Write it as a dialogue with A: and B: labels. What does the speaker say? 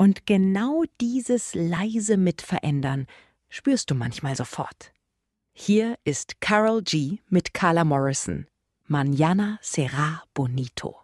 A: Und genau dieses leise Mitverändern spürst du manchmal sofort. Hier ist Karol G. mit Carla Morrison. Mañana será bonito.